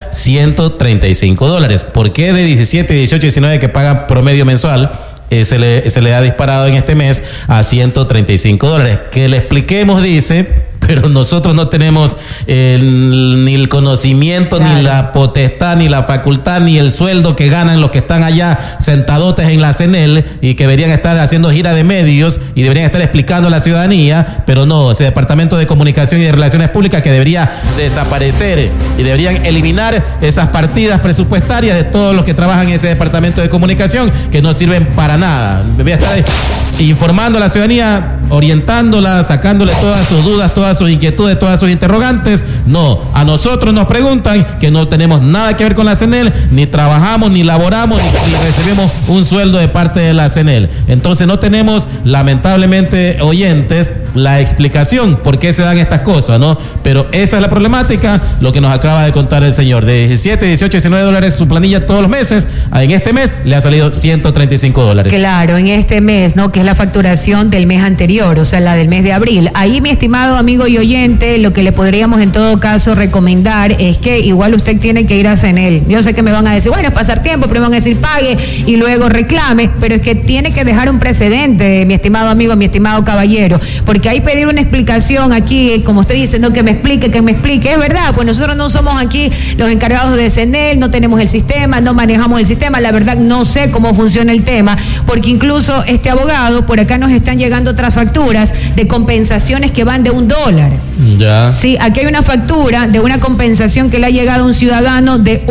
$135. ¿Por qué de 17, 18, 19 que pagan promedio mensual se le ha disparado en este mes a $135? Que le expliquemos, dice, pero nosotros no tenemos ni el conocimiento, claro, ni la potestad, ni la facultad, ni el sueldo que ganan los que están allá sentadotes en la CNEL y que deberían estar haciendo gira de medios y deberían estar explicando a la ciudadanía, pero no, ese Departamento de Comunicación y de Relaciones Públicas que debería desaparecer y deberían eliminar esas partidas presupuestarias de todos los que trabajan en ese Departamento de Comunicación que no sirven para nada. Debería estar informando a la ciudadanía, orientándola, sacándole todas sus dudas, todas sus inquietudes, todas sus interrogantes. No, a nosotros nos preguntan que no tenemos nada que ver con la CNEL, ni trabajamos, ni laboramos, ni recibimos un sueldo de parte de la CNEL. Entonces no tenemos, lamentablemente, oyentes, la explicación por qué se dan estas cosas, ¿no? Pero esa es la problemática, lo que nos acaba de contar el señor. De 17, 18, $19 su planilla todos los meses, en este mes le ha salido $135. Claro, en este mes, ¿no? Que es la facturación del mes anterior, o sea, la del mes de abril. Ahí, mi estimado amigo y oyente, lo que le podríamos en todo caso recomendar es que igual usted tiene que ir a CNEL. Yo sé que me van a decir, bueno, es pasar tiempo, pero me van a decir pague y luego reclame, pero es que tiene que dejar un precedente, mi estimado amigo, mi estimado caballero, porque hay pedir una explicación aquí, como usted dice, no, que me explique, es verdad, pues nosotros no somos aquí los encargados de CNEL, no tenemos el sistema, no manejamos el sistema, la verdad no sé cómo funciona el tema, porque incluso este abogado, por acá nos están llegando otras facturas de compensaciones que van de $1. Ya. Sí, aquí hay una factura de una compensación que le ha llegado a un ciudadano de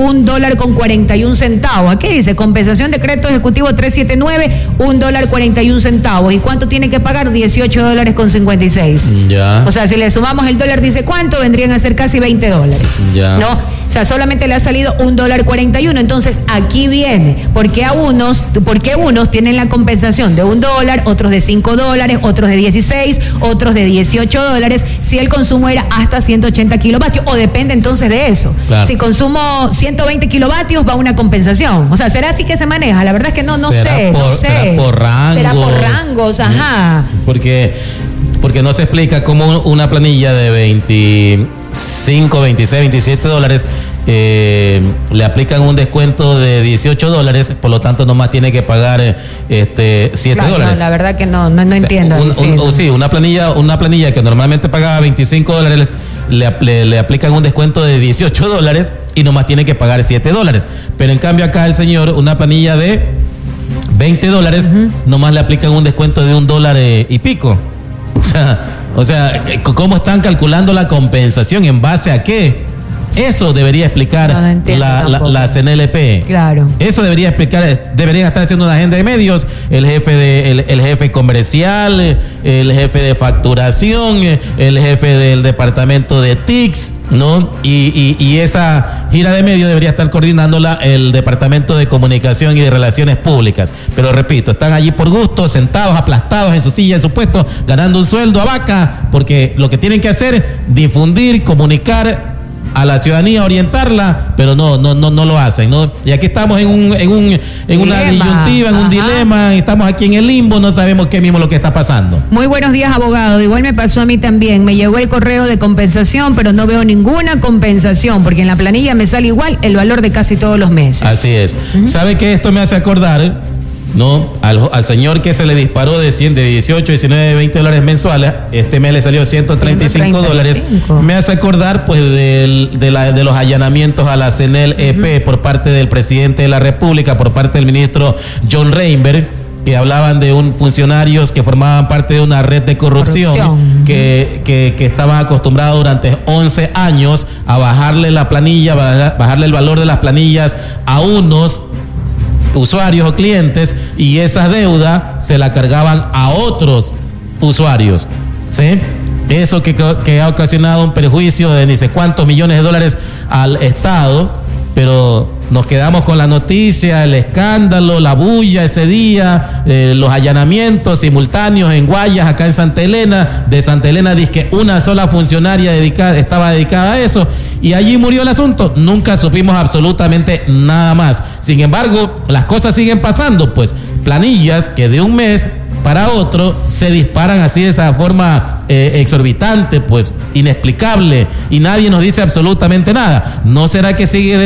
$1.41. Aquí dice, compensación decreto ejecutivo 379, $1.41. ¿Y cuánto tiene que pagar? $18.56. Ya. O sea, si le sumamos el dólar, dice cuánto, vendrían a ser casi $20. Ya. ¿No? O sea, solamente le ha salido $1.41. Entonces, aquí viene, porque unos tienen la compensación de $1, otros de $5, otros de 16, otros de $18, si el consumo era hasta 180 kilovatios, o depende entonces de eso. Claro. Si consumo 120 kilovatios, va una compensación. O sea, ¿será así que se maneja? La verdad es que no sé. Será por rangos. Será por rangos, ajá. Porque no se explica cómo una planilla de 25, 26, $27 le aplican un descuento de $18, por lo tanto nomás tiene que pagar $7. Claro, no, la verdad que no entiendo. Sí, una planilla que normalmente pagaba $25 le aplican un descuento de $18 y nomás tiene que pagar $7. Pero en cambio acá el señor, una planilla de $20, nomás le aplican un descuento de $1 y pico. O sea, ¿cómo están calculando la compensación? ¿En base a qué? Eso debería explicar la CNLP. Claro. Eso debería explicar, deberían estar haciendo una agenda de medios, el jefe comercial, el jefe de facturación, el jefe del departamento de TICS, ¿no? Y esa gira de medios debería estar coordinándola el Departamento de Comunicación y de Relaciones Públicas. Pero repito, están allí por gusto, sentados, aplastados en su silla, en su puesto, ganando un sueldo a vaca, porque lo que tienen que hacer, difundir, comunicar a la ciudadanía, orientarla, pero no lo hacen, ¿no? Y aquí estamos en una disyuntiva, en un dilema, estamos aquí en el limbo, no sabemos qué mismo lo que está pasando. Muy buenos días, abogado. Igual me pasó a mí también, me llegó el correo de compensación, pero no veo ninguna compensación, porque en la planilla me sale igual el valor de casi todos los meses. Así es. ¿Sabe qué esto me hace acordar? ¿No? Al señor que se le disparó de 18, 19, $20 mensuales, este mes le salió $135. Me hace acordar pues de los allanamientos a la CNEL-EP por parte del presidente de la República, por parte del ministro John Reinberg, que hablaban de funcionarios que formaban parte de una red de corrupción. Que estaban acostumbrados durante 11 años a bajarle la planilla, bajarle el valor de las planillas a unos usuarios o clientes, y esa deuda se la cargaban a otros usuarios, ¿sí? Eso que ha ocasionado un perjuicio de ni sé cuántos millones de dólares al Estado, pero nos quedamos con la noticia, el escándalo, la bulla ese día, los allanamientos simultáneos en Guayas, acá en Santa Elena. De Santa Elena dice que una sola funcionaria estaba dedicada a eso, y allí murió el asunto. Nunca supimos absolutamente nada más. Sin embargo, las cosas siguen pasando, pues planillas que de un mes para otro se disparan así de esa forma exorbitante, pues inexplicable, y nadie nos dice absolutamente nada. ¿No será que sigue